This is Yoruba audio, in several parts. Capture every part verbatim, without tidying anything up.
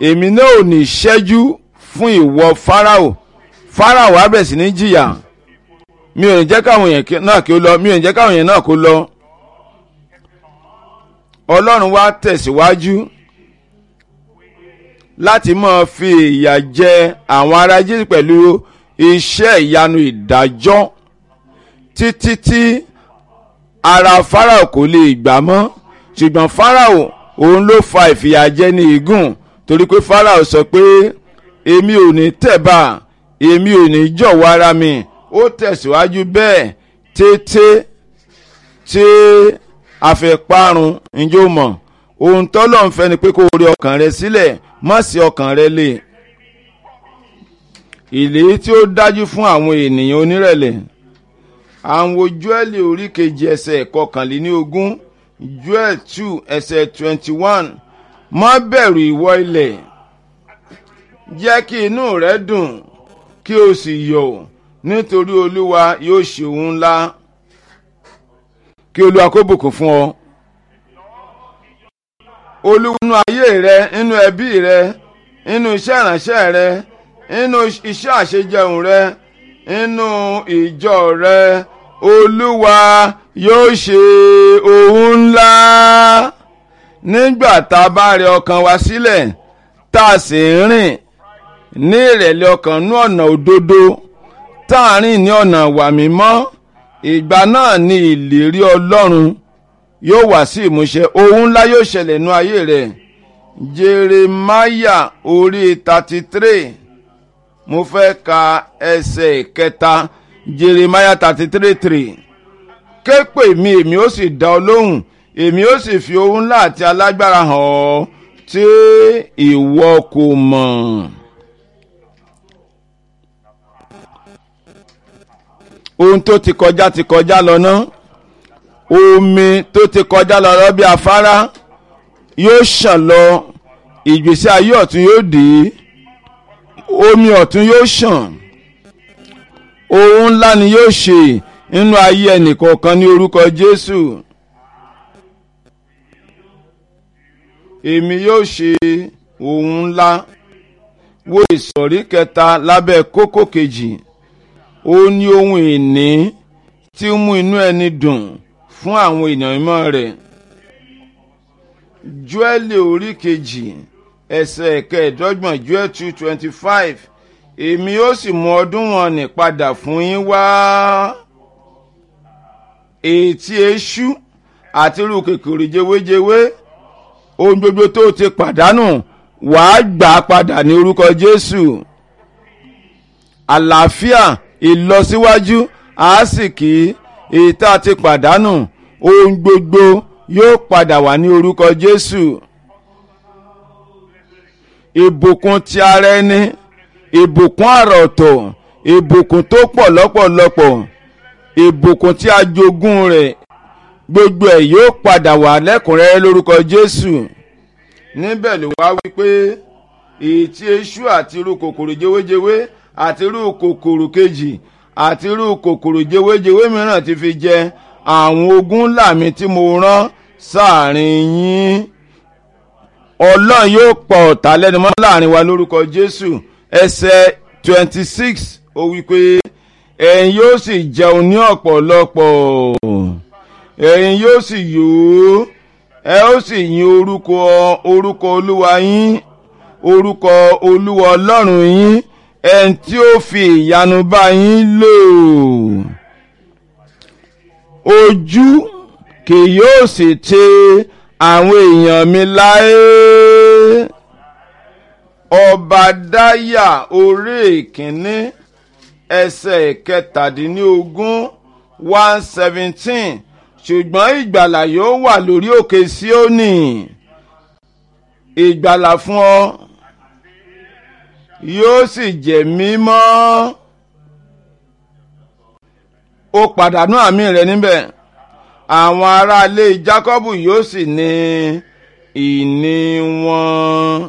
èmi náà ò ní ṣẹ́jú fún ìwọ Fáráò. Fáráò á bẹ̀rẹ̀ sí ní jìyà. Mi ò ní jẹ́ káwọn èèyàn náà kí ó lọ, mi ò ní jẹ́ káwọn èèyàn náà kó lọ. Ọlọ́run wá tẹ̀síwájú láti máa fi ìyà jẹ àwọn ará Íjíbítì pẹ̀lú iṣẹ́ ìyanu ìdájọ́ títí tí ara Fáráò kò lè gbà mọ́. Ṣùgbọ́n Fáráò òun ló fa ìfìyàjẹni ìgùn, torí pé Fáráò sọ pé èmi ò ní tẹ̀bà, èmi ò ní jọ̀wọ́ ara mi. Ó tẹ̀síwájú bẹ́ẹ̀ tètè tí a fẹ́ parun. ǹjẹ́ o mọ̀ ohun tọ́lọ́run fẹ́ ni pé kó o rẹ ọkàn rẹ sílẹ̀, má sí ọkàn rẹ lé. ìlérí tí ó dájú fún àwọn ènìyàn onírẹ̀lẹ̀. àwọn Jóẹ́lì orí kejì ẹsẹ̀ kọkànléníogún, Joel two ẹsẹ̀ twenty one. má bẹ̀rù ìwọ ilẹ̀, jẹ́ kí inú rẹ dùn kí o sì yọ̀, nítorí Olúwa yóò ṣe ohun ńlá. Kí Olúwa kó bùkún fún ọ. Olúwa nínú ayé rẹ, nínú ẹbí rẹ, nínú iṣẹ́ ìránṣẹ́ rẹ, nínú iṣẹ́ àṣejẹun rẹ, nínú ìjọ rẹ, Olúwa yóò ṣe ohun ńlá. Nígbà tá a bá rẹ ọkàn wa sílẹ̀, tá a sì ń rìn ní ìrẹ̀lẹ̀ ọkàn ní ọ̀nà òdodo, tá a rìn ní ọ̀nà ìwà mímọ́, ìgbà náà ni ìlérí Ọlọ́run yóò wá sí ìmúṣẹ. Ohun ńlá yóò ṣẹlẹ̀ nínú ayé rẹ̀. Jeremáyà orí thirty three, mo fẹ́ ka ẹsẹ̀ kẹta. Jeremáyà thirty three three. ké pè mí, èmi ó sì dá ọ lóhùn, èmi ó sì fi ohun ńlá àti alágbára hàn ọ́ tí ìwọ kò mọ̀. Ohun tó ti kọjá ti kọjá lọ ná. Omi tó ti kọjá lọ lọ bí afárá yóò ṣàn lọ. Ìgbésí ayé ọ̀tun yóò dé. Omi ọ̀tun yóò ṣàn. Ohun ńlá ni yóò ṣe nínú ayé ẹnìkọ̀ọ̀kan ní orúkọ Jésù. Èmi yóò ṣe ohun ńlá. Wo ìsọ̀rí kẹta lábẹ́ kókó kejì. Ó ní ohun ìní tí ń mú inú ẹni dùn fún àwọn ènìyàn mímọ́ rẹ̀. Jóẹ́lì orí kejì ẹsẹ̀ kẹẹ̀ẹ́dọ́gbọ̀n, Joel two twenty five. Èmi ó sì mú ọdún wọn nì padà fún yín wá. Ètí eṣú àti irú kòkòrò jewéjewé, ohun gbogbo tó ti pàdánù wàá gbà padà ní orúkọ Jésù. Àlàáfíà, ìlọsíwájú, àásìkí èyí tá a ti pàdánù, ohun gbogbo yóò padà wá ní orúkọ Jésù. Ìbùkún ti ara ẹni, ìbùkún àrà ọ̀tọ̀, ìbùkún tó pọ̀ lọ́pọ̀lọpọ̀, ìbùkún tí a jogún rẹ̀, gbogbo ẹ̀ yóò padà wá lẹ́kùnrẹ́rẹ́ lórúkọ Jésù. Níbẹ̀ ló wá wípé èyí tí eṣú àti irú kòkòrò jewéjewé àti irú kòkòrò kejì àti irú kòkòrò jewéjewé mìíràn ti fi jẹ àwọn ogun ńlá mi tí mo rán sáàrin yín. Ọlọ́run yóò pa ọ̀tá lẹ́nu mọ́ láàrin wa lórúkọ Jésù. Ẹsẹ̀ twenty six ó wípé ẹ̀yin yóò sì jẹun ní ọ̀pọ̀lọpọ̀, ẹ̀yin yóò sì yó, ẹ ó sì yin orúkọ orúkọ Olúwa yín, orúkọ Olúwa Ọlọ́run yín, ẹni tí ó fi ìyanu bá yín lò. Ojú kì yóò sì tì àwọn èèyàn mi láé. Ọbadáyà orí ìkíní ẹsẹ̀ kẹtàdínlógún one seventeen. Ṣùgbọ́n ìgbàlà yóò wà lórí òkè Síónì. Ìgbàlà fún ọ yóò sì jẹ́ mímọ́. Ó pàdánù àmì rẹ̀ níbẹ̀. Àwọn aráalé Jákọ́bù yóò sì ní ìní wọn.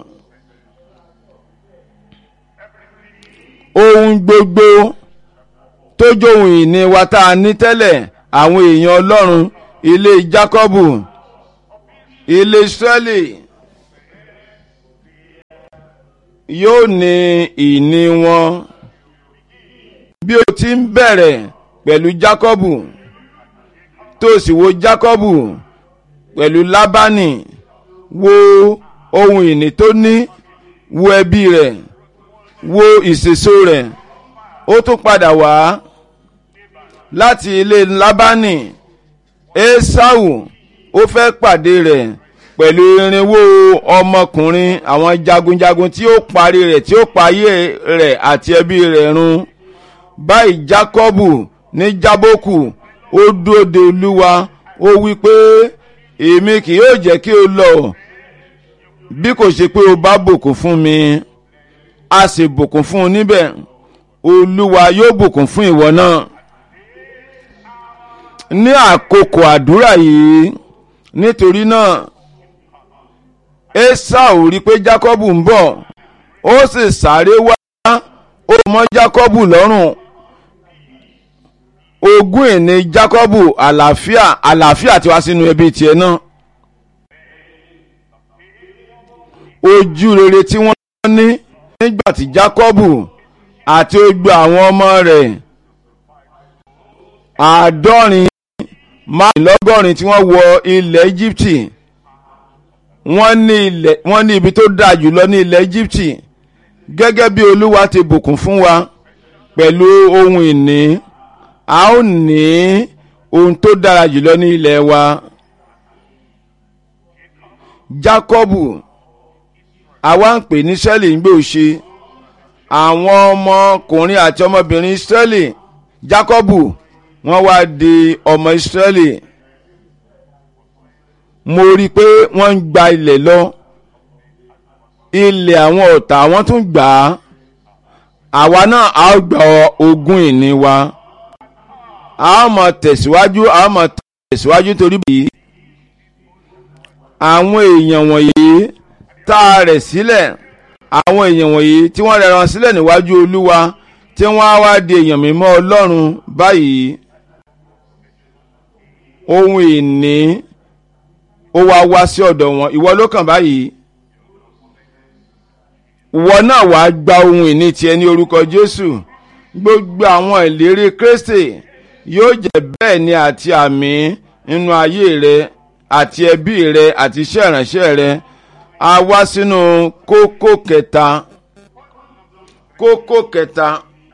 Ohun gbogbo tó jóhun ìní wa tá a ní tẹ́lẹ̀, àwọn èèyàn Ọlọ́run, ilé Jákọ́bù, ilé Ísírẹ́lì, yóò ní ìní wọn. Bí o ti ń bẹ̀rẹ̀ pẹ̀lú Jákọ́bù tó sì wo Jákọ́bù pẹ̀lú Lábánì, wo ohun ìní tó ní, wo ẹbí rẹ̀, wo ìṣèso rẹ̀. Ó tún padà wá láti ilé Lábánì. Ésáù ó fẹ́ pàdé rẹ̀ pẹ̀lú irinwó ọmọkùnrin, àwọn jagunjagun tí ó parí rẹ̀, tí ó parí rẹ̀ àti ẹbí rẹ̀ run. Báyìí Jákọ́bù ní Jábókù ó dúró de Olúwa, ó wí pé èmi kì yóò jẹ́ kí o lọ bí kò ṣe pé o bá bùkún fún mi. A sì bùkún fún un níbẹ̀. Olúwa yóò bùkún fún ìwọ náà. Ní àkókò àdúrà yìí, nítorí náà Ésáù rí pé Jákọ́bù ń bọ̀, ó sì sáré wá, ó mọ́ Jákọ́bù lọ́rùn. Ogún ìní Jákọ́bù, àlàáfíà àlàáfíà ti wá sínú ẹbí tiẹ̀ náà. Ojú rere tí wọ́n ní nígbà tí Jákọ́bù àti gbogbo àwọn ọmọ rẹ̀ àádọ́rin márùnlélọ́gọ́rin tí wọ́n wọ ilẹ̀ Íjíbítì, wọ́n ní ilẹ̀ wọ́n ní ibi tó dáa jùlọ ní ilẹ̀ Íjíbítì. Gẹ́gẹ́ bí Olúwa ti bùkún fún wa pẹ̀lú ohun ìní, a ó ní ohun tó dára jùlọ ní ilẹ̀ wa. Jákọ́bù àwa ń pè ní Ísírẹ́lì ń gbé òṣè. Àwọn ọmọkùnrin àti ọmọbìnrin Ísírẹ́lì, Jákọ́bù wọ́n wá di ọmọ Ísírẹ́lì. Mo rí i pé wọ́n ń gba ilẹ̀ lọ, ilẹ̀ àwọn ọ̀tá wọ́n tún gbà á. Àwa náà a ó gba ogún ìní wa. A ó máa tẹ̀síwájú, a ó máa tẹ̀síwájú torí bí àwọn èèyàn wọ̀nyí tá a rẹ̀ sílẹ̀, àwọn èèyàn wọ̀nyí tí wọ́n rẹ̀ wọn sílẹ̀ níwájú Olúwa, tí wọ́n á wá di èèyàn mímọ́ Ọlọ́run. Báyìí ohun ìní ó wá wá sí ọ̀dọ̀ wọn. Ìwọ ló kàn báyìí. Ìwọ náà wàá gba ohun ìní tiẹ̀ ní orúkọ Jésù. Gbogbo àwọn ìlérí Kristi yóò jẹ́ bẹ́ẹ̀ ni àti àmì nínú ayé rẹ àti ẹbí rẹ àti iṣẹ́ ìránṣẹ́ rẹ. A wá sínú kókó kẹta. Kókó kẹta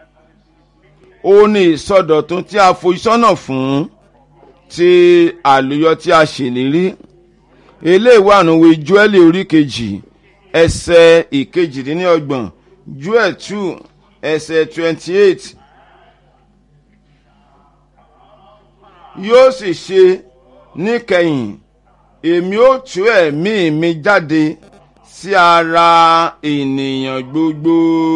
ó ní ìsọdọ̀tun tí a fojú sọ́nà fún ti àlùyọ tí a ṣèlérí. Eléyìí wà nínú ìwé Jóẹ́lì orí kejì ẹsẹ̀ ìkejìdínlọ́gbọ̀n, Joel two ẹsẹ̀ twenty eight. Yóò sì ṣe níkẹyìn, èmi ó tú ẹ̀mí mi jáde sí ara ènìyàn gbogbo,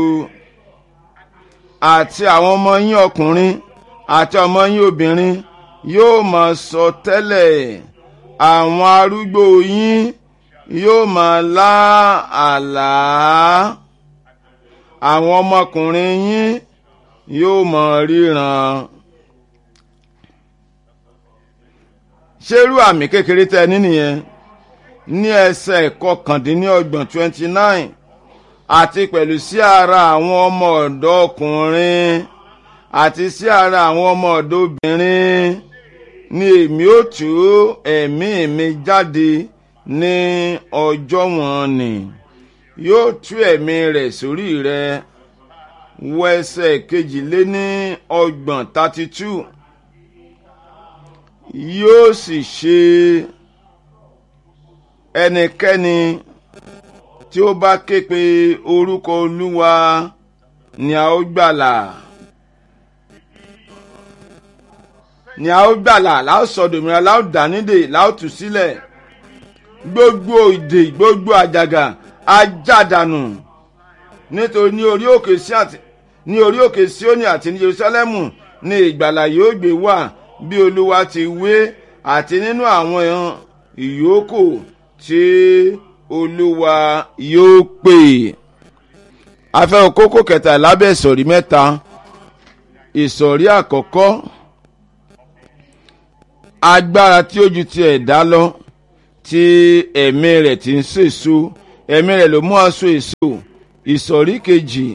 àti àwọn ọmọ yín ọkùnrin àti ọmọ yín obìnrin yóò máa sọ tẹ́lẹ̀, àwọn arúgbó yín yóò máa lá àlá, àwọn ọmọkùnrin yín yóò máa ríran. Ṣérú àmì kékeré tẹ́ ní nìyẹn ní ẹsẹ̀ kọkàndínlọ́gbọ̀n twenty nine, àti pẹ̀lú sí ara àwọn ọmọ ọ̀dọ́ ọkùnrin àti sí ara àwọn ọmọ ọ̀dọ́ obìnrin ni èmi ó tú ẹ̀mí mi jáde ní ọjọ́ wọn ni. Yóò tú ẹ̀mí rẹ̀ sórí rẹ. Wọ ẹsẹ̀ kejìléní ọgbọ̀n thirty two. Yóò sì ṣe ẹnikẹ́ni tí ó bá ké pe orúkọ Olúwa ni a ó gbàlà. Ni a ó gbàlà, la ó sọ dòmìnira, la ó dá nídè, la ó tú sílẹ̀. Gbogbo ìdè, gbogbo àjàgà a já dànù. Nítorí ní orí òkè Síónì, ní orí òkè Síónì àti ní Jerúsálẹ́mù ni ìgbàlà yóò gbé wà, bí Olúwa ti wí, àti nínú àwọn ìyókù tí Olúwa yóò pè. A fẹ́ kókó kẹta lábẹ́ ìsọ̀rí mẹ́ta. Ìsọ̀rí àkọ́kọ́, agbára tí ó ju ti ẹ̀dá lọ, tí ẹ̀mí rẹ̀ ti ń sèso, ẹ̀mí rẹ̀ ló mú aṣọ èso. ìsọ̀rí kejì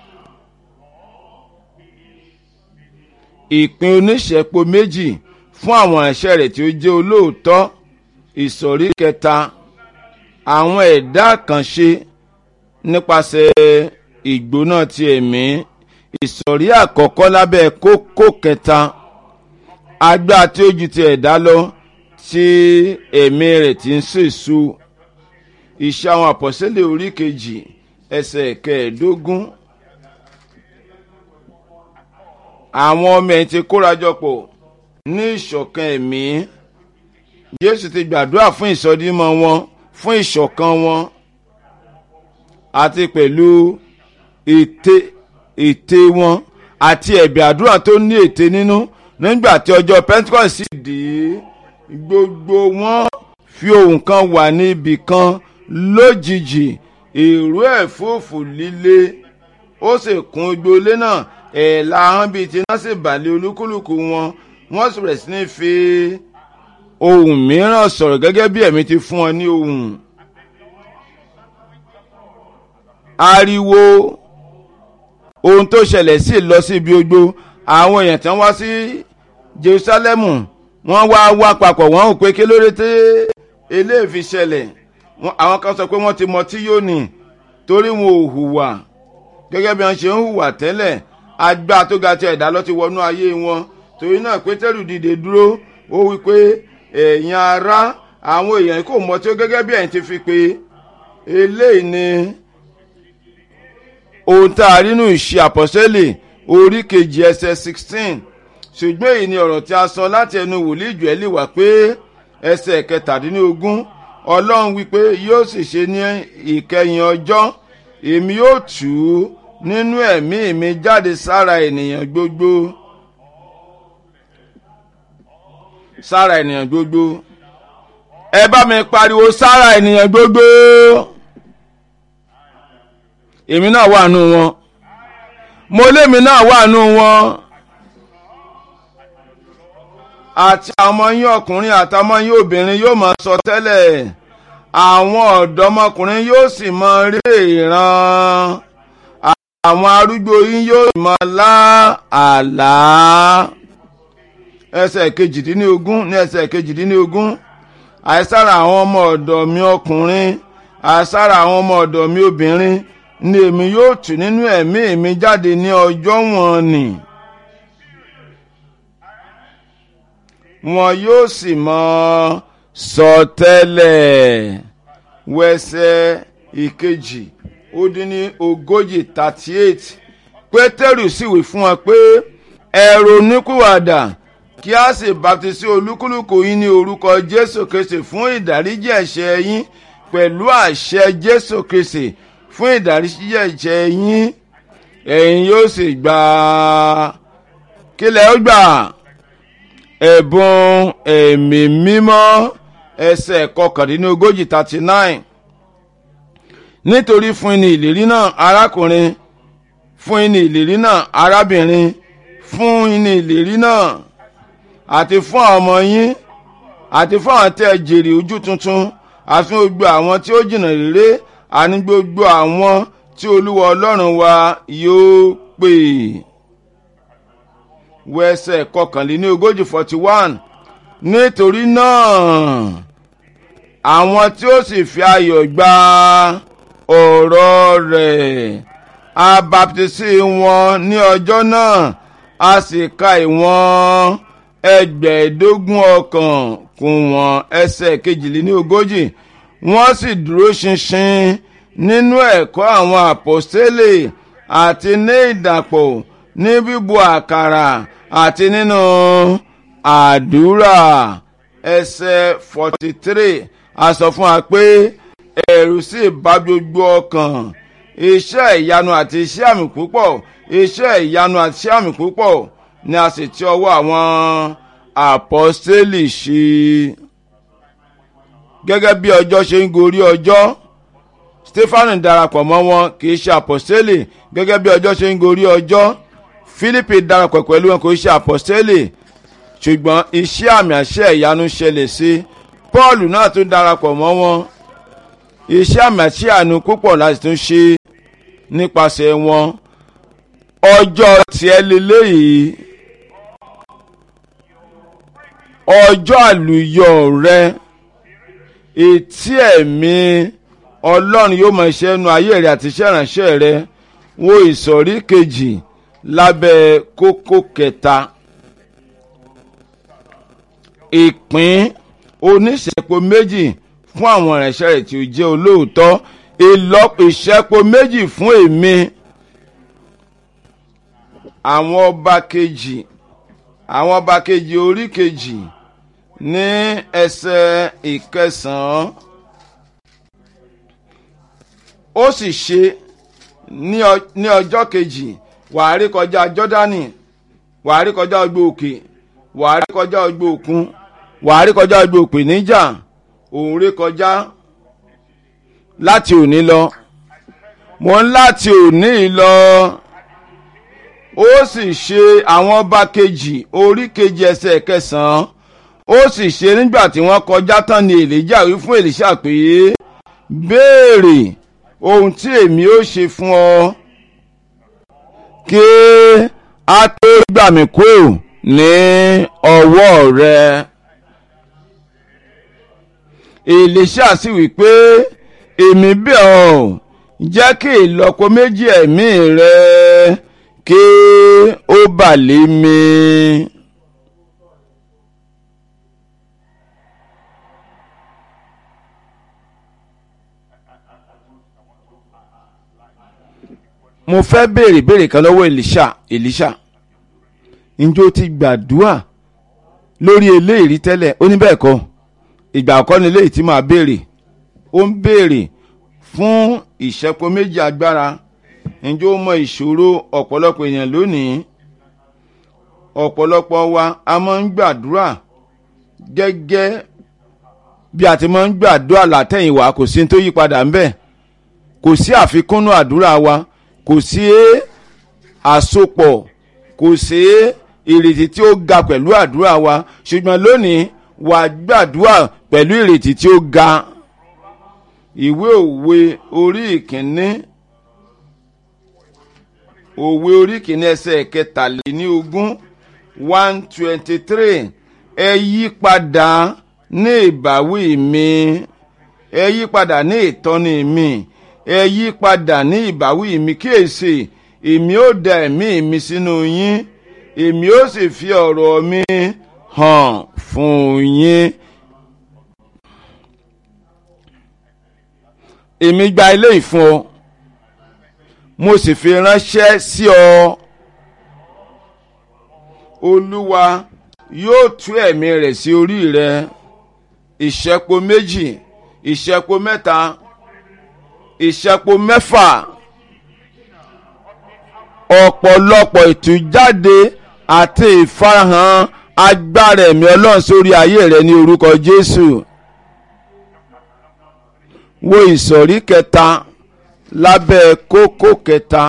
ìpín oníṣẹ́po méjì fún àwọn ìránṣẹ́ rẹ̀ tí ó jẹ́ olóòótọ́. ìsọ̀rí kẹta àwọn ẹ̀dá àkànṣe nípasẹ̀ ìgbóná ti ẹ̀mí. ìsọ̀rí àkọ́kọ́ lábẹ́ kókó kẹta agbára tí ó ju ti ẹ̀dá lọ tí ẹ̀mí rẹ̀ ti ń sèso. iṣẹ́ àwọn àpọ́sítélì orí kejì ẹsẹ̀ kẹẹ̀ẹ́dógún. àwọn ọmọ ẹ̀yìn ti kórajọpọ̀ ní ìṣọ̀kan ẹ̀mí. Jésù ti gbàdúrà fún ìsọdímọ̀ wọn, fún ìṣọ̀kan wọn àti pẹ̀lú ète ète wọn àti ẹ̀bẹ̀ àdúrà tó ní ète nínú. nígbà tí ọjọ́ Pentecost sì dé, gbogbo wọn fi ohùn kan wà ní ibì kan lójijì. èrò ẹ̀fúùfù líle ó sì kún gbolé náà. ẹ̀ẹ̀la ahọ́n bíi ti iná sì bà lé olúkúlùkù wọn. wọ́n sì bẹ̀rẹ̀ sí ní fi ohùn mìíràn sọ̀rọ̀ gẹ́gẹ́ bí ẹ̀mí ti fún wọn ní ohùn. ariwo ohun tó ṣẹlẹ̀ sí lọ sí ibi ogbó. àwọn èèyàn tí wọ́n wá sí Jerúsálẹ́mù wọ́n wá wá papọ̀. wọ́n ò pé kí lóore tí eléyìí fi ṣẹlẹ̀. àwọn kan sọ pé wọ́n ti mọ tí yóò ní torí wọn ò hùwà gẹ́gẹ́ bí wọ́n ṣe ń hùwà tẹ́lẹ̀. agbára tó ga ti ẹ̀dá ló ti wọnú ayé wọn. torí náà Pétérù dìde dúró, ó wí pé ẹ̀yin ará, àwọn èèyàn kò mọ tí ó gẹ́gẹ́ bí ẹ̀yin ti fi pé eléyìí ni ohun tá a rí nínú Ìṣe Àpọ́sítélì orí kejì ẹsẹ̀ sixteen. ṣùgbọ́n èyí ni ọ̀rọ̀ tí a sọ láti ẹnu wòlíì Jóẹ́lì wá pé ẹsẹ̀ kẹtàdínlógún. Ọlọ́run wípé yóò sì ṣe ní ìkẹyìn ọjọ́, èmi yóò tú nínú ẹ̀mí mi jáde sára ènìyàn gbogbo. sára ènìyàn gbogbo. ẹ bá mi pariwo sára ènìyàn gbogbo. èmi náà wà nù wọn. mo lémi náà wà nù wọn. àti àwọn yín ọkùnrin àtàwọn yín obìnrin yóò máa sọ tẹ́lẹ̀. àwọn ọ̀dọ́mọkùnrin yóò sì máa rí ìran. àwọn arúgbó yín yóò máa lá àlá. ẹsẹ̀ kejìdínlógún ní ẹsẹ̀ kejìdínlógún. àìsára àwọn ọmọ ọ̀dọ̀ mi ọkùnrin, àìsára àwọn ọmọ ọ̀dọ̀ mi obìnrin ni èmi yóò tú nínú ẹ̀mí mi jáde ní ọjọ́ wọn nì. wọn yóò sì máa sọ tẹ́lẹ̀. wẹsẹ̀ ìkejì ó dín ní ogójì thirty eight. Pétérù sì wí fún wọn pé ẹ ronúpìwàdà kí a sì baptisi olúkúlùkù yín ní orúkọ Jésù Kristi fún ìdáríjì ẹ̀ṣẹ̀ yín, pẹ̀lú àṣẹ Jésù Kristi fún ìdáríjì ẹ̀ṣẹ̀ yín. ẹ̀yin yóò sì gbà kílẹ̀ ó gbà ẹ̀bùn ẹ̀mí mímọ́. ẹsẹ̀ kọkàndínlógójì thirty nine. nítorí fún ni ìlérí náà arákùnrin, fún ni ìlérí náà arábìnrin, fún ni ìlérí náà àti fún àwọn ọmọ yín, àti fún àwọn tẹ́ ẹ jèrè ojú tuntun, àti fún gbogbo àwọn tí ó jìnnà réré, àní gbogbo àwọn tí Olúwa Ọlọ́run wa yóò pè. wẹsẹ̀ kọkànlélógójì forty one. nítorí náà àwọn tí ó sì fi ayọ̀ gba ọ̀rọ̀ rẹ̀, a baptisi wọn ní ọjọ́ náà, a sì ka ìwọ̀n ẹgbẹ̀ẹ́dógún ọkàn kún wọn. ẹsẹ̀ kejìlélógójì. wọ́n sì dúró ṣinṣin nínú ẹ̀kọ́ àwọn àpọ́stélì àti ní ìdàpọ̀, ní bíbu àkàrà àti nínú àdúrà. ẹsẹ̀ forty three. a sọ fún wa pé ẹ̀rù sì bà gbogbo ọkàn. iṣẹ́ ìyanu àti iṣẹ́ àmì púpọ̀, iṣẹ́ ìyanu àti iṣẹ́ àmì púpọ̀ ni a sì ti ọwọ́ àwọn àpọ́stélì ṣe. gẹ́gẹ́ bí ọjọ́ ṣe ń gorí ọjọ́, Stefanu darapọ̀ mọ́ wọn, kì í ṣe àpọ́stélì. gẹ́gẹ́ bí ọjọ́ ṣe ń gorí ọjọ́, Fílípì darapọ̀ pẹ̀lú wọn, kò ṣe àpọ́stélì. ṣùgbọ́n iṣẹ́ àmì àṣẹ ìyanu ṣẹlẹ̀ sí Pọ́ọ̀lù náà tún darapọ̀ mọ́ wọn. iṣẹ́ àmì àṣẹ ìyanu púpọ̀ láti tún ṣe. nípasẹ̀ wọn. ọjọ́ tiẹ̀ lélẹ́yìí, ọjọ́ àlùyọ rẹ, etí ẹ̀mí Ọlọ́run yóò máa ṣe ẹnu ayé rẹ àti iṣẹ́ ìránṣẹ́ rẹ. Wo ìsọ̀rí kejì lábẹ́ kókó kẹta. Ìpín oníṣẹ́po méjì fún àwọn ìránṣẹ́ rẹ̀ tí ó jẹ́ olóòótọ́. Ìṣẹ́po méjì fún èmi. Àwọn ọba kejì àwọn ọba kejì orí kejì ní ẹsẹ̀ ìkẹsàn-án. Ó sì ṣe ní ọjọ́ kejì, wàá rí kọjá Jọ́dánì, wàá rí kọjá ọgbẹ́ òkè, wàá rí kọjá ọgbẹ́ òkun, wàá rí kọjá ọgbẹ́ ìpèníjà. Òun rí kọjá láti òní lọ. Mo ń láti òní lọ. Ó sì ṣe àwọn ọba kejì orí kejì ẹsẹ̀ kẹsàn-án. Ó sì ṣe nígbà tí wọ́n kọjá tán ni Èlíjà wí fún Èlíṣà pé, béèrè ohun tí èmi ó ṣe fún ọ kí a tó gbà mí kúrò ní ọwọ́ rẹ. Èlíṣà sì wí pé, èmi bẹ̀ ọ́, jẹ́ kí ìlọ́po méjì ẹ̀mí rẹ kí ó bà lé mi. Mo fẹ́ béèrè béèrè kan lọ́wọ́ Èlíṣà. Èlíṣà, ǹjẹ́ o ti gbàdúrà lórí eléyìí tẹ́lẹ̀? Ó ní bẹ́ẹ̀ kọ́. Ìgbà àkọ́ni eléyìí tí màá béèrè. Ó ń béèrè fún ìṣẹ́po méjì agbára. Ǹjẹ́ o mọ ìṣòro ọ̀pọ̀lọpọ̀ èèyàn lónìí? Ọ̀pọ̀lọpọ̀ wa a máa ń gbàdúrà gẹ́gẹ́ bí a ti máa ń gbàdúrà látẹ̀yìnwá. Kò sí tó yí padà ńbẹ̀. Kò sí àfikúnnú àdúrà wa. Kò sí àsopọ̀. Kò sí ìrètí tí ó ga pẹ̀lú àdúrà wa. Ṣùgbọ́n lónìí wàá gbàdúrà pẹ̀lú ìrètí tí ó ga. Ìwé òwe orí ìkíní òwe orí ìkíní ẹsẹ̀ kẹtàléníogún one twenty three. Ẹ yí padà ní ìbáwí mi, ẹ yí padà ní ìtọ́ni mi, ẹ yí padà ní ìbáwí mi. Kíyèsí, èmi ó dà ẹ̀mí mi sínú yín, èmi ó sì fi ọ̀rọ̀ mi hàn fún yín. Èmi gba eléyìí fún ọ, mo sì fi ránṣẹ́ sí ọ. Olúwa yóò tú ẹ̀mí rẹ̀ sí orí rẹ. Ìṣẹ́po méjì, ìṣẹ́po mẹ́ta, ìṣẹ́po mẹ́fà. Ọ̀pọ̀lọpọ̀ ìtújáde àti ìfarahàn agbára ẹ̀mí Ọlọ́run sórí ayé rẹ ní orúkọ Jésù. Wo ìsọ̀rí kẹta lábẹ́ kókó kẹta.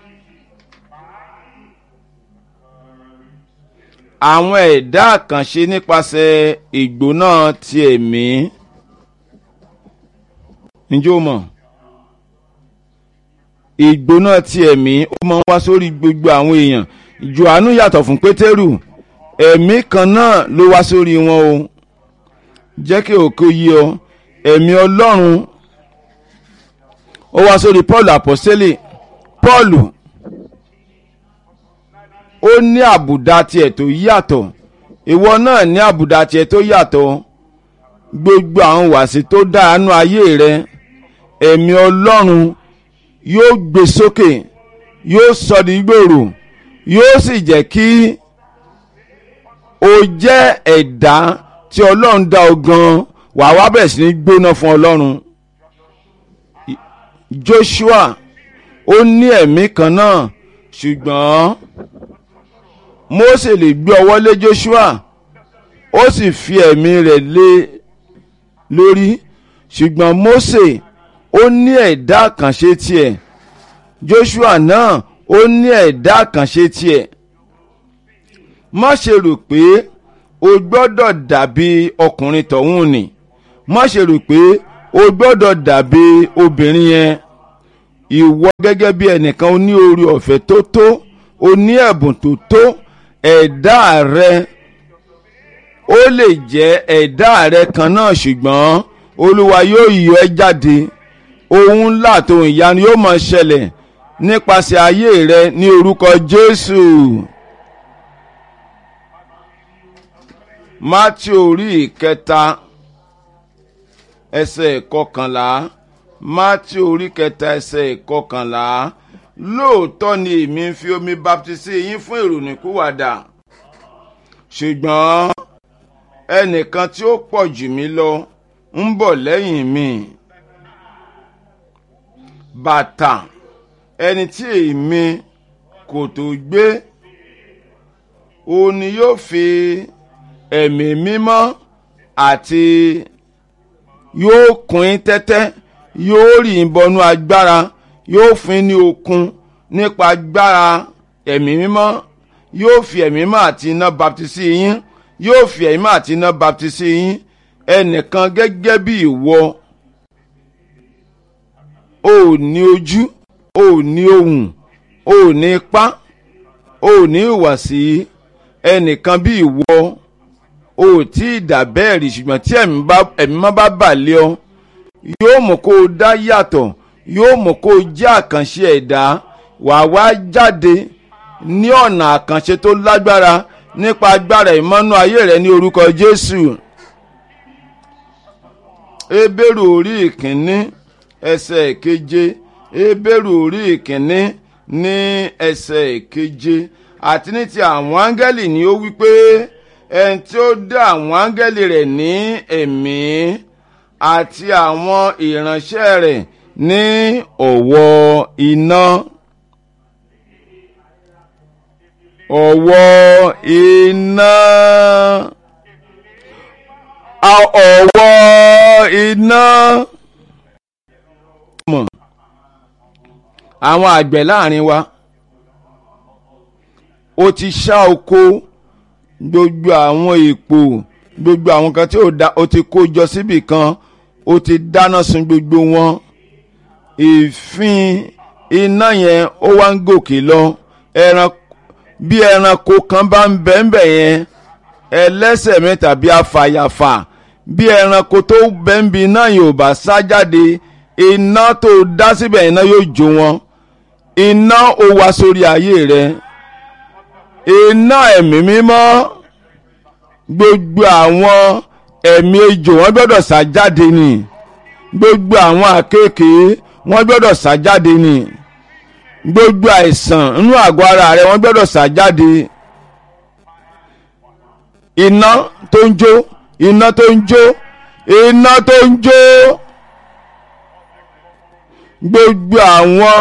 Àwọn ẹ̀dá àkànṣe nípasẹ̀ ìgbóná ti ẹ̀mí. Ǹjẹ́ o mọ̀? Ìgbóná ti ẹ̀mí ó máa ń wá sórí gbogbo àwọn èèyàn. Jòhánù yàtọ̀ fún Pétérù. Ẹ̀mí kan náà ló wá sórí wọn o. Jẹ́ kí òkè yí ọ. Ẹ̀mí Ọlọ́run ó wá sórí Paul àpọ́sítélì. Paul ó ní àbùdá tiẹ̀ tó yàtọ̀. Ìwọ náà ní àbùdá tiẹ̀ tó yàtọ̀. Gbogbo àwọn wàsí tó dáánú ayé rẹ, ẹ̀mí Ọlọ́run yóò gbé sókè, yóò sọ di gbòòrò, yóò sì jẹ́ kí o jẹ́ ẹ̀dá tí Ọlọ́run dá ọ gan. Wàá wá bẹ̀rẹ̀ sí ní gbóná fún Ọlọ́run. Joshua ó ní ẹ̀mí kan náà, ṣùgbọ́n Mósè lè gbé ọwọ́ lé Joshua, ó sì fi ẹ̀mí rẹ̀ lé lórí. Ṣùgbọ́n Mósè ó ní ẹ̀dá àkànṣe tiẹ̀. Joshua náà ó ní ẹ̀dá àkànṣe tiẹ̀. Má ṣe rò pé o gbọ́dọ̀ dàbí ọkùnrin tọ̀hún ni. Má ṣe rò pé o gbọ́dọ̀ dàbí obìnrin yẹn. ìwọ gẹ́gẹ́ bí ẹnìkan o ní oore ọ̀fẹ́ tó tó, o ní ẹ̀bùn tó tó. ẹ̀dá rẹ ó lè jẹ́ ẹ̀dá rẹ kan náà, ṣùgbọ́n Olúwa yóò yọ ẹ́ jáde. ohun ńlá àtòhun ìyanu yóò máa ṣẹlẹ̀ nípasẹ̀ ayé rẹ ní orúkọ Jésù. Mátíù orí ìkẹta ẹsẹ̀ ìkọkànlá. Mátíù orí kẹta ẹsẹ̀ ìkọkànlá. Lóòótọ́ ni èmi ń fi omi baptisi yín fún ìrònúpìwàdà, ṣùgbọ́n ẹnìkan tí ó pọ̀ jù mí lọ ń bọ̀ lẹ́yìn mi, bàtà ẹni tí èmi kò tó gbé. òun ni yóò fi ẹ̀mí mímọ́ àti yóò kún yín tẹ́tẹ́, yóò rì yín bọnú agbára, yóò fún yín ní okun nípa agbára ẹ̀mí mímọ́. yóò fi ẹ̀mí mímọ́ àti iná baptisi yín, yóò fi ẹ̀mí mímọ́ àti iná baptisi yín. ẹnìkan gẹ́gẹ́ bí ìwọ, o ò ní ojú, o ò ní ohùn, o ò ní ipá, o ò ní ìhùwàsí. ẹnìkan bí ìwọ, o ò tí ì dà bẹ́ẹ̀ rí, ṣùgbọ́n tí ẹ̀mí mímọ́ bá bà lé ọ, yóò mú kó o dá yàtọ̀, yóò mú kó o jẹ́ àkànṣe ẹ̀dá. wàá wá jáde ní ọ̀nà àkànṣe tó lágbára nípa agbára ìmọ́nú ayé rẹ ní orúkọ Jésù. Hébérù orí ìkíní ẹsẹ̀ ìkeje. Hébérù orí ìkíní ní ẹsẹ̀ ìkeje. àti ní ti àwọn áńgẹ́lì ni ó wí pé ẹni tí ó dá àwọn áńgẹ́lì rẹ̀ ní ẹ̀mí àti àwọn ìránṣẹ́ rẹ̀ ní ọ̀wọ́ iná. ọ̀wọ́ iná. ọ̀wọ́ iná. àwọn àgbẹ̀ láàrin wa, ó ti ṣá oko, gbogbo àwọn èpò, gbogbo àwọn kan tí ó da, ó ti kó jọ síbì kan, ó ti dáná sun gbogbo wọn. ìfín iná yẹn ó wá ń gòkè lọ. ẹran bí ẹranko kan bá ń bẹ ń bẹ yẹn, ẹlẹ́sẹ̀ mẹ́ta bí afàyàfà, bí ẹranko tó bẹ ń bi iná yẹn ò bá sá jáde, iná tó dá síbẹ̀ iná yóò jó wọn. iná ó wá sórí ayé rẹ, iná ẹ̀mí mímọ́. gbogbo àwọn ẹ̀mí ejò wọ́n gbọ́dọ̀ sá jáde ni, gbogbo àwọn àkéékèé wọ́n gbọ́dọ̀ sá jáde ni, gbogbo àìsàn nínú àgọ́ ara rẹ wọ́n gbọ́dọ̀ sá jáde. iná tó ń jó, iná tó ń jó, iná tó ń jó. gbogbo àwọn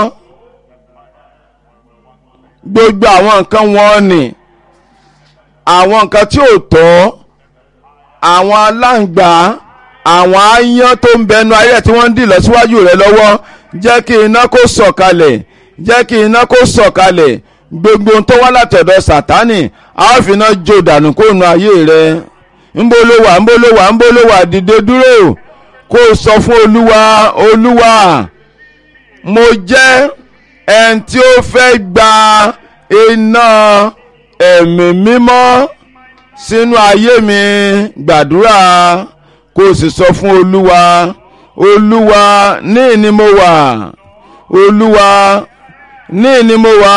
gbogbo àwọn nǹkan wọn ni àwọn nǹkan tí ò tọ́, àwọn aláǹgbá, àwọn aáyán tó ń bẹnu ayé tí wọ́n ń dì lọ síwájú rẹ lọ́wọ́, jẹ́ kí iná kó sọ̀kalẹ̀, jẹ́ kí iná kó sọ̀kalẹ̀. gbogbo ohun tó wá látọ̀dọ̀ Sátánì a ó fi iná jó dànù kó nu ayé rẹ. ńbó ló wà, ńbó ló wà, ńbó ló wà, dìde dúró kó o sọ fún Olúwa, Olúwa, mo jẹ́ ẹni tí ó fẹ́ gba iná ẹ̀mí mímọ́ sínú ayé mi. gbàdúrà kó o sì sọ fún Olúwa, Olúwa, níhìn ni mo wà, Olúwa, níhìn ni mo wà.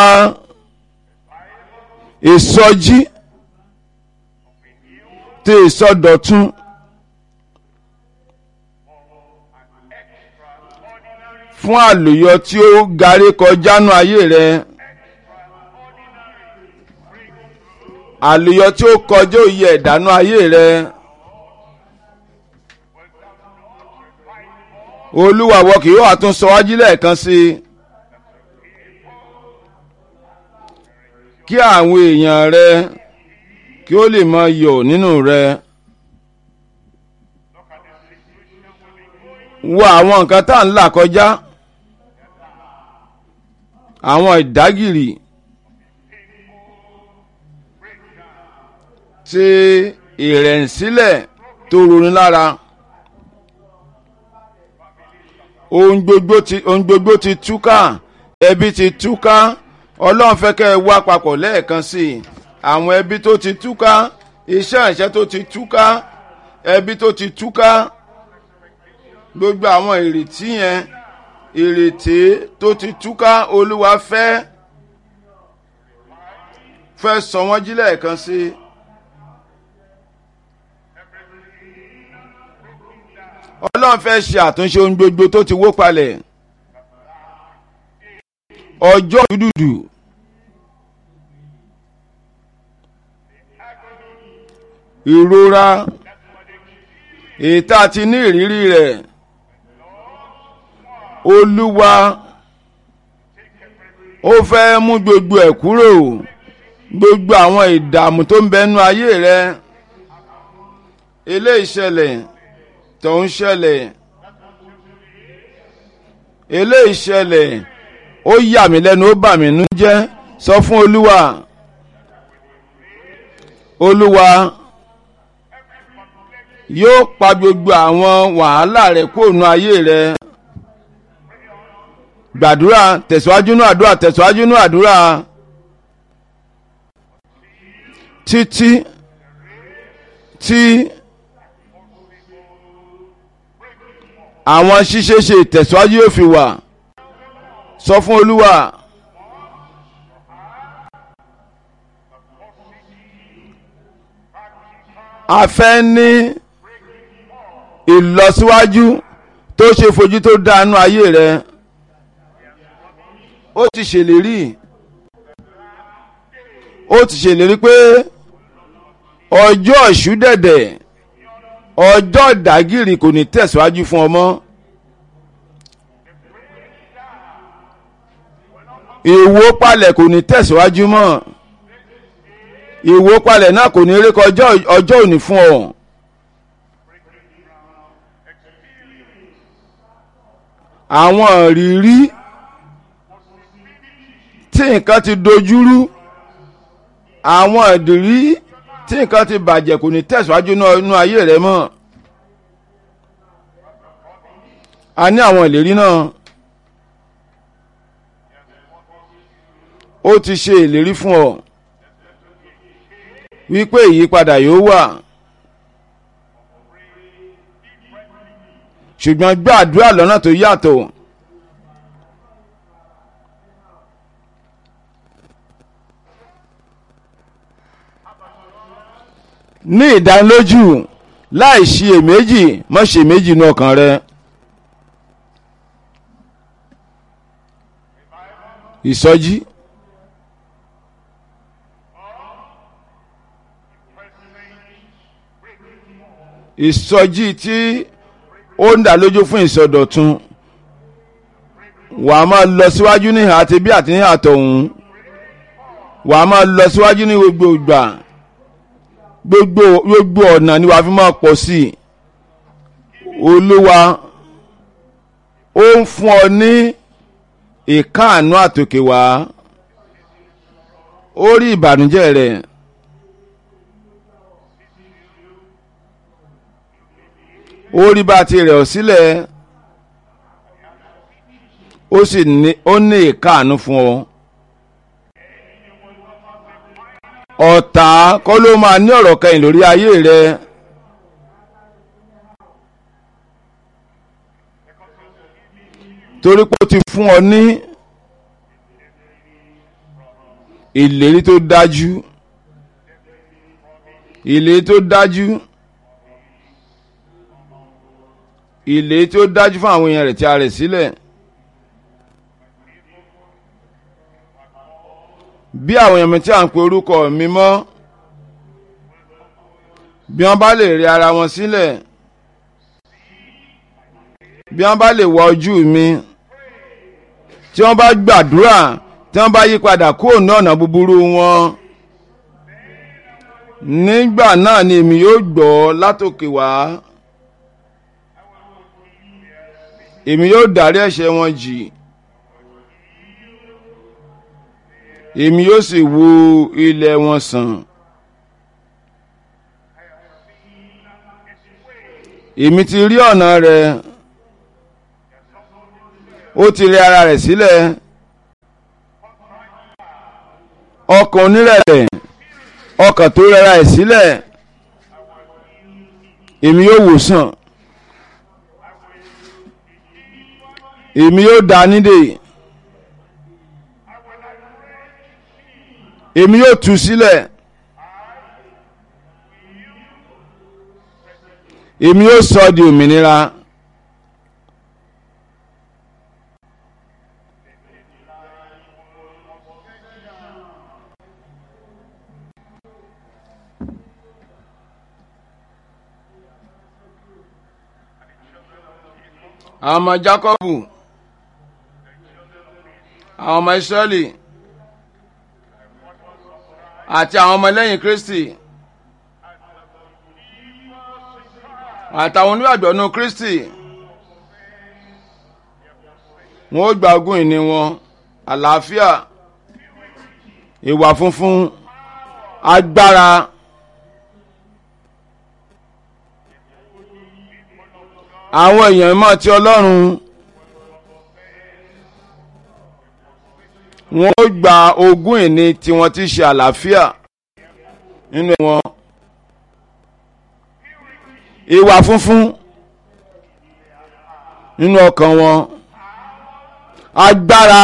ìsọjí tí ìsọdọ̀tun fún àlùyọ tí ó garí kọjá nú ayé rẹ, àlùyọ tí ó kọjá òye ẹ̀dánú ayé rẹ. Olúwa, wọ kì yóò àtún sọ wájú lẹ́ẹ̀kan sí i, kí àwọn èèyàn rẹ kí ó lè máa yọ̀ nínú rẹ. wo àwọn nǹkan tá à ń là kọjá, àwọn ìdágìrì tí ìrẹ̀nsílẹ̀ tó roni lára, ohun gbogbo ti ohun gbogbo ti túká ẹbí ti túká ọlọ́run fẹ́ kẹ́ ẹ wá papọ̀ lẹ́ẹ̀kan sí i àwọn ẹbí tó ti túká iṣẹ́ ìṣẹ́ tó ti túká ẹbí tó ti túká gbogbo àwọn ìrètí yẹn ìrètí tó ti túká olúwa fẹ́ fẹ́ sọ wọ́n jí lẹ́ẹ̀kan sí i. ọlọ́run fẹ́ ṣe àtúnṣe ohun gbogbo tó ti wó palẹ̀ ọjọ́ dúdú ìrora ètà ti ní ìrírí rẹ̀ olúwa ó fẹ́ mú gbogbo ẹ̀ kúrò gbogbo àwọn ìdààmú tó ń bẹnu ayé rẹ̀ eléyìí ṣẹlẹ̀ tó ń ṣẹlẹ̀ eléyìí ṣẹlẹ̀ ó yà mí lẹ́nu ó bà mí nú jẹ́ sọ fún olúwa olúwa yóò pa gbogbo àwọn wàhálà rẹ̀ kúrò nú ayé rẹ̀ gbàdúrà tẹ̀síwájú nú àdúrà tẹ̀síwájú nú àdúrà títí tí àwọn ṣíṣeṣe ìtẹ̀síwájú yóò fi wà sọ fún olúwa a fẹ́ ní ìlọsíwájú tó ṣe fojú tó dánú ayé rẹ ó ti ṣèlérí ó ti ṣèlérí pé ọjọ́ ìṣúdẹ̀dẹ̀ ọjọ́ ìdágìrì kò ní tẹ̀síwájú fún ọmọ ìwópalẹ̀ kò ní tẹ̀síwájú mọ́ ìwópalẹ̀ náà kò ní rékọjá ọjọ́ òní fún ọ àwọn ìrírí tí nǹkan ti dojúrú àwọn ìrírí tí nǹkan ti bàjẹ́ kò ní tẹ̀síwájú nínú ayé rẹ mọ́ a ní àwọn ìlérí náà ó ti ṣe ìlérí fún ọ wípé ìyípadà yóò wà ṣùgbọ́n gbàdúrà lọ́nà tó yàtọ̀ ní ìdánilójú láì ṣiyèméjì má ṣiyèméjì inú ọkàn rẹ ìsọjí ìsọjí tí ó ń dá lójú fún ìsọdọ̀tun wàá máa lọ síwájú ní ìhà àti bí àti ní àtọ̀hún wàá máa lọ síwájú ní gbogbo ìgbà gbogbo gbogbo ọ̀nà ni wàá fi máa pọ̀ sí i olúwa ó ń fún ọ ní ìkáàánú àtòkè wá ó rí ìbànújẹ́ rẹ̀ ó rí bá ti rẹ̀ ọ́ sílẹ̀ ó sì ní ó ní ìkáàánú fún ọ ọ̀tá kọ́ ló máa ní ọ̀rọ̀ kẹ́yìn lórí ayé rẹ torí pé ó ti fún ọ ní ìlérí tó dájú ìlérí tó dájú ìlérí tó dájú fún àwọn èèyàn rẹ̀ tí a rẹ̀ sílẹ̀ bí àwọn èèyàn mi tí a ń pe orúkọ mi mọ́ bí wọ́n bá lè rí ara wọn sílẹ̀ bí wọ́n bá lè wọ ojú mi tí wọ́n bá gbàdúrà tí wọ́n bá yí padà kúrò ní ọ̀nà búburú wọn nígbà náà ni èmi yóò gbọ́ látòkè wá èmi yóò dárí ẹ̀ṣẹ̀ wọn jì èmi yóò sì wo ilẹ̀ wọn sàn èmi ti rí ọ̀nà rẹ̀ ó ti rẹ ara rẹ̀ sílẹ̀. ọkàn onírẹ̀lẹ̀, ọkàn tó rẹra ẹ̀ sílẹ̀, èmi yóò wòsàn, èmi yóò dá nídè, èmi yóò tú sílẹ̀, èmi yóò sọ ọ́ di òmìnira. àwọn ọmọ Jákọ́bù, àwọn ọmọ Ísírẹ́lì àti àwọn ọmọ lẹ́yìn Kristi àtàwọn onígbàgbọ́ nínú Kristi wọn ó gba ogún ìní wọn: àlàáfíà, ìwà funfun, agbára, àwọn èèyàn mọ́ ti Ọlọ́run wọn ó gba ogún ìní tí wọ́n ti ṣe àlàáfíà nínú wọn, ìwà funfun nínú ọkàn wọn, agbára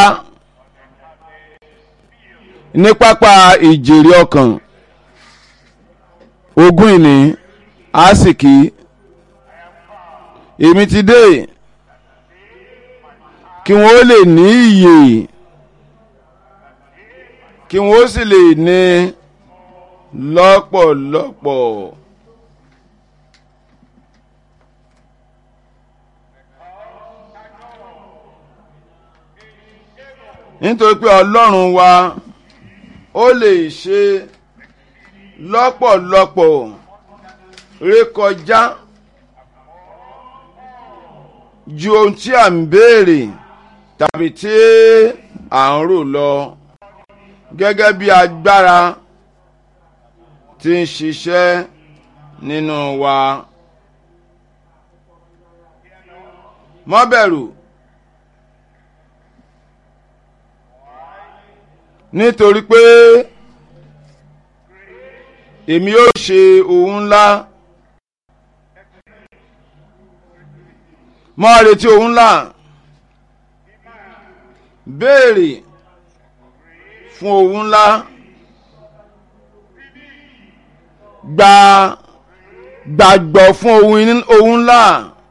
ní pápá ìjèrè ọkàn, ogún ìní, àsìkí. èmi ti dé kí wọ́n ó lè ní ìyè, kí wọ́n ó sì lè ní lọ́pọ̀lọpọ̀. nítorí pé Ọlọ́run wa ó lè ṣe lọ́pọ̀lọpọ̀ rékọjá ju ohun tí à ń béèrè tàbí tí à ń rò lọ, gẹ́gẹ́ bí agbára tí ń ṣiṣẹ́ nínú wa. má bẹ̀rù, nítorí pé èmi yóò ṣe ohun ńlá. má retí ohun ńlá, béèrè fún ohun ńlá, gba gbàgbọ́ fún ohun ńlá.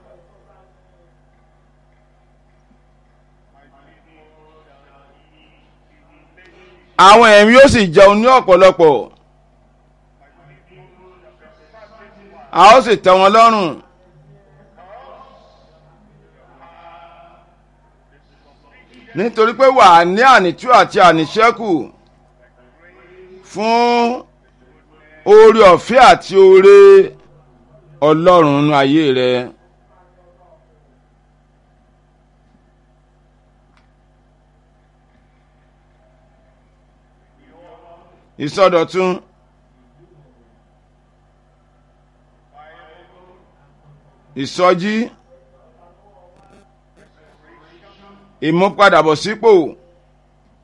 àwọn ẹ̀mí yóò sì jẹun ní ọ̀pọ̀lọpọ̀, a ó sì tẹ́ wọn lọ́rùn. nítorí pé wà á ní ànítú àti àníṣẹ́kù fún oore ọ̀fẹ́ àti oore Ọlọ́run nínú ayé rẹ. ìsọdọ̀tun, ìsọjí, ìmúpadàbọ̀sípò,